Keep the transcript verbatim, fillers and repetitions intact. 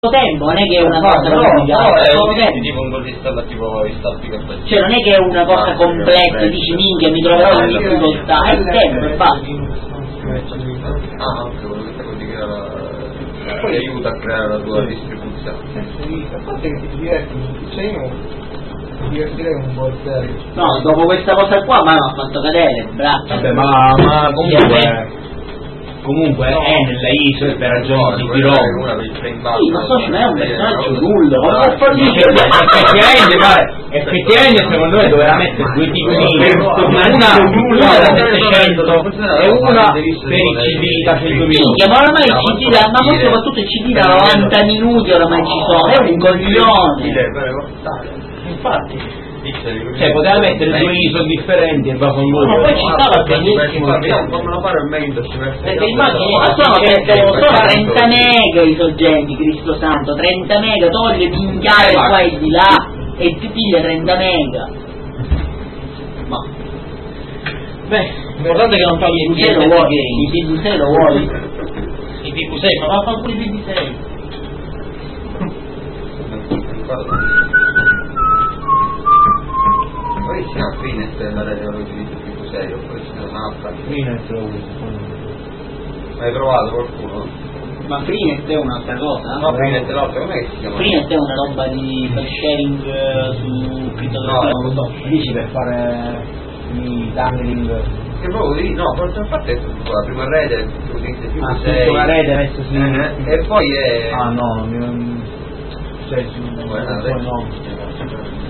tempo, non è che è una cosa no, complicata, no, è solo tempo. tipo un golista tipo i stati che fai. Cioè non è che è una cosa complessa, dici minchia mi troverò in difficoltà, è il tempo, è fatto. Ah, ok, quello che stavo di creare ti aiuta a creare la tua distribuzione. A parte che ti diverti, sei io ti divertirei un po' serio. No, dopo questa cosa qua ma mi ha fatto cadere il braccio. Vabbè, ma, ma comunque comunque no. È nella isola per ragioni di Roma. Sì, ma so, non è un personaggio nullo, ma non fa effettivamente, effettivamente secondo me doveva mettere due tipi di una una da settecento e una per il C D da cento minuti. Ma ormai il C D da, ma poi soprattutto il C D da novanta minuti ormai ci sono, è un coglione. Infatti cioè poteva mettere due isole differenti e va con lui. Ma poi ci stava benissimo. Fammelo fare meglio perché immagini, ma sono trenta mega i soggetti, Cristo santo, trenta mega, toglie di minchiare qua e di là e ti piglia trenta mega. Ma beh, l'importante è che non togli il P V sei, il P V sei lo vuoi? Il P V sei, ma va a fare pure il P V sei. Poi si chiama Freenet la radiologia di tipo serio, poi si chiama un'altra. Freenet lo uso. Hai provato qualcuno? Ma Freenet è un'altra cosa? No, Freenet è l'altra, com'è che si chiama? Freenet è una roba di file sharing uh, su crittografia, no, non lo so. Dici per fare i tunneling? Che proprio lì, no, forse infatti è la prima rete, tu utilizzi più ah, sei. Una rete adesso sì. Eh, e poi è. Ah no, mi... cioè, Buona, no.